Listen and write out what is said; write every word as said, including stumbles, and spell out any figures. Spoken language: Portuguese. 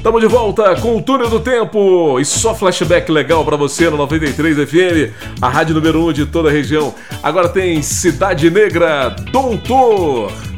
Tamo de volta com o Túnel do Tempo e só flashback legal pra você no noventa e três F M, a rádio número um de toda a região. Agora tem Cidade Negra, Doutor.